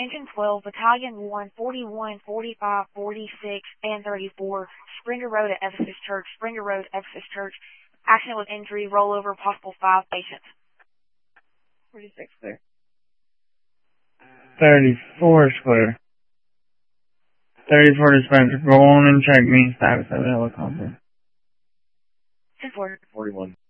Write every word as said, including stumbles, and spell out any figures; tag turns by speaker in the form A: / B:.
A: Engine twelve, Battalion one, forty-one, forty-five, forty-six, and thirty-four, Springer Road at Ephesus Church, Springer Road, Ephesus Church. Accident with injury, rollover, possible five patients.
B: forty-six clear. thirty-four is clear. thirty-four dispenser, go on and check me. Status of the helicopter.
A: ten four.
C: forty-one.